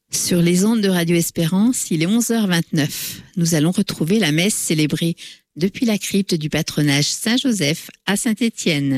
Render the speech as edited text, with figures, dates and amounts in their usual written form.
Sur les ondes de Radio Espérance, il est 11h29. Nous allons retrouver la messe célébrée depuis la crypte du patronage Saint-Joseph à Saint-Étienne.